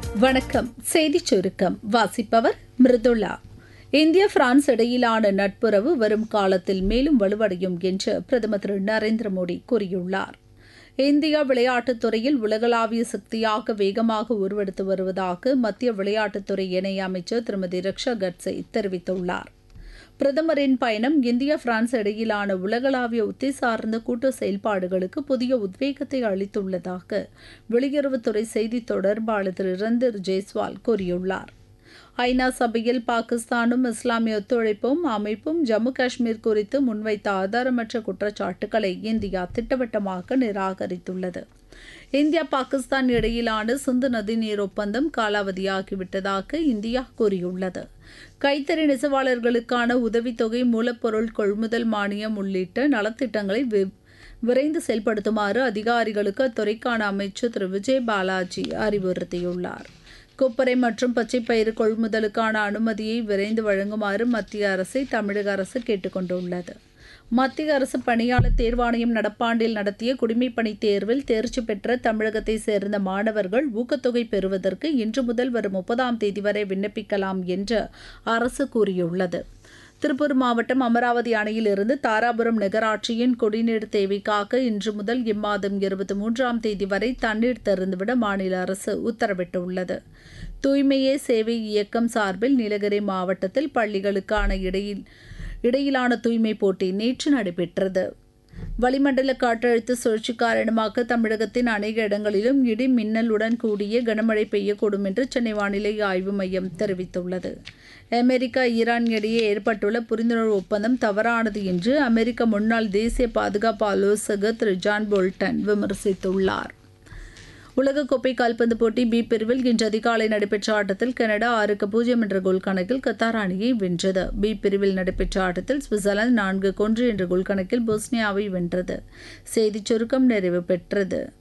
வணக்கம். செய்திச் சுருக்கம் வாசிப்பவர் மிருதுளா. இந்தியா பிரான்ஸ் இடையிலான நட்புறவு வரும் காலத்தில் மேலும் வலுவடையும் என்று பிரதமர் திரு நரேந்திர மோடி கூறியுள்ளார். இந்தியா விளையாட்டுத் துறையில் உலகளாவிய சக்தியாக வேகமாக உருவெடுத்து வருவதாக மத்திய விளையாட்டுத்துறை இணையமைச்சர் திருமதி ரிக்ஷா கட்சே தெரிவித்துள்ளார். பிரதமரின் பயணம் இந்தியா பிரான்ஸ் இடையிலான உலகளாவிய உத்தி சார்ந்த கூட்டு செயல்பாடுகளுக்கு புதிய உத்வேகத்தை அளித்துள்ளதாக வெளியுறவுத்துறை செய்தித் தொடர்பாளர் திரு ரந்தர் ஜெய்ஸ்வால் கூறியுள்ளார். ஐநா சபையில் பாகிஸ்தானும் இஸ்லாமிய ஒத்துழைப்பும் அமைப்பும் ஜம்மு காஷ்மீர் குறித்து முன்வைத்த ஆதாரமற்ற குற்றச்சாட்டுக்களை இந்தியா திட்டவட்டமாக நிராகரித்துள்ளது. இந்தியா பாகிஸ்தான் இடையிலான சிந்து நதிநீர் ஒப்பந்தம் காலாவதியாகிவிட்டதாக இந்தியா கூறியுள்ளது. கைத்தறி நெசவாளர்களுக்கான உதவித்தொகை, மூலப்பொருள் கொள்முதல் மானியம் உள்ளிட்ட நலத்திட்டங்களை விரைந்து செயல்படுத்துமாறு அதிகாரிகளுக்கு அத்துறைக்கான அமைச்சர் திரு விஜய் பாலாஜி அறிவுறுத்தியுள்ளார். கொப்பரை மற்றும் பச்சைப்பயிறு கொள்முதலுக்கான அனுமதியை விரைந்து வழங்குமாறு மத்திய அரசை தமிழக அரசு கேட்டுக் கொண்டுள்ளது. மத்திய அரசு பணியாளர் தேர்வாணையம் நடப்பாண்டில் நடத்திய குடிமைப்பணி தேர்வில் தேர்ச்சி பெற்ற தமிழகத்தை சேர்ந்த மாணவர்கள் ஊக்கத்தொகை பெறுவதற்கு இன்று முதல் வரும் 30ஆம் தேதி வரை விண்ணப்பிக்கலாம் என்று அரசு கூறியுள்ளது. திருப்பூர் மாவட்டம் அமராவதி அணையிலிருந்து தாராபுரம் நகராட்சியின் குடிநீர் தேவைக்காக இன்று முதல் இம்மாதம் 23ஆம் தேதி வரை தண்ணீர் திறந்துவிட மாநில அரசு உத்தரவிட்டுள்ளது. தூய்மையே சேவை இயக்கம் சார்பில் நீலகிரி மாவட்டத்தில் பள்ளிகளுக்கான இடையிலான தூய்மை போட்டி நேற்று நடைபெற்றது. வளிமண்டல காற்றழுத்த சுழற்சி காரணமாக தமிழகத்தின் அநேக இடங்களிலும் இடி மின்னலுடன் கூடிய கனமழை பெய்யக்கூடும் என்று சென்னை வானிலை ஆய்வு மையம் தெரிவித்துள்ளது. அமெரிக்கா ஈரான் இடையே ஏற்பட்டுள்ள புரிந்துணர்வு ஒப்பந்தம் தவறானது என்று அமெரிக்க முன்னாள் தேசிய பாதுகாப்பு ஆலோசகர் திரு ஜான் போல்டன் விமர்சித்துள்ளார். உலகக்கோப்பை கால்பந்து போட்டி பி பிரிவில் இன்று அதிகாலை நடைபெற்ற ஆட்டத்தில் கனடா 6-0 என்ற கோல் கணக்கில் கத்தார் அணியை வென்றது. பி பிரிவில் நடைபெற்ற ஆட்டத்தில் சுவிட்சர்லாந்து 4-1 என்ற கோல் கணக்கில் போஸ்னியாவை வென்றது. செய்திச் சுருக்கம் நிறைவு பெற்றது.